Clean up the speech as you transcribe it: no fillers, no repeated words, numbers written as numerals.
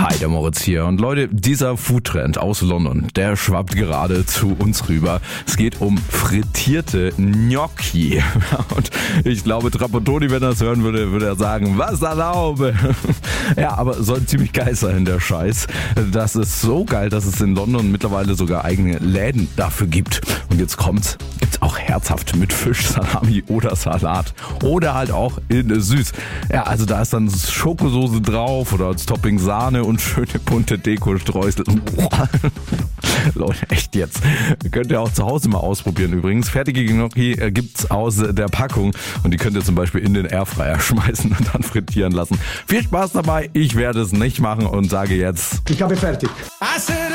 Hi, der Moritz hier. Und Leute, dieser Foodtrend aus London, der schwappt gerade zu uns rüber. Es geht um frittierte Gnocchi. Und ich glaube, Trapattoni, wenn er das hören würde, würde er sagen, was erlaube. Ja, aber soll ziemlich geil sein, der Scheiß. Das ist so geil, dass es in London mittlerweile sogar eigene Läden dafür gibt. Und jetzt kommt's. Gibt's auch herzhaft mit Fisch, Salami oder Salat. Oder halt auch in süß. Ja, also da ist dann Schokosoße drauf oder als Topping Sahne und schöne bunte Dekostreusel. Leute, echt jetzt. Könnt ihr auch zu Hause mal ausprobieren übrigens. Fertige Gnocchi gibt's aus der Packung und die könnt ihr zum Beispiel in den Airfryer schmeißen und dann frittieren lassen. Viel Spaß dabei. Ich werde es nicht machen und sage jetzt: Ich habe fertig.